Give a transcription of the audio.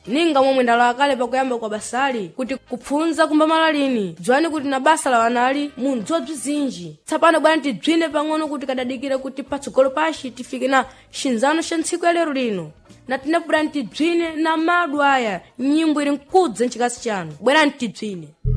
ninga momwe ndalowa kale pakuyamba kwa basali kuti kupfunza kumbamala lini dziwani kuti na basa la wanali mundzo bzinji tsapano bwana tidzwine pang'ono kuti kadadikire kuti patsogolo pashi tifike na shinzano sha ntsiku ya lero lino na tinapura tidzwine na madu aya nyimbo ili nkudza nchikasi chanu bwana tidzwine.